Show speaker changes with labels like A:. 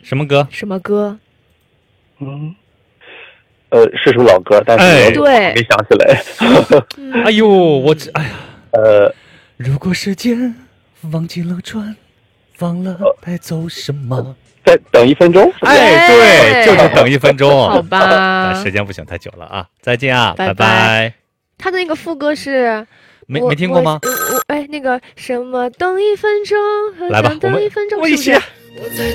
A: 什么歌？
B: 什么歌？
C: 是首老歌，但是我没想起来。
A: 哎呦，哎呀，如果时间忘记了转，忘了带走什么？
C: 再等1分钟。
A: 哎，对，就是等1分钟。
B: 好吧，
A: 时间不行太久了啊！再见啊，
B: 拜
A: 拜。
B: 他的那个副歌是
A: 没听过吗？
B: 那个什么等1分钟，
A: 来吧，
B: 等1分钟，
A: 我一起。
B: 我在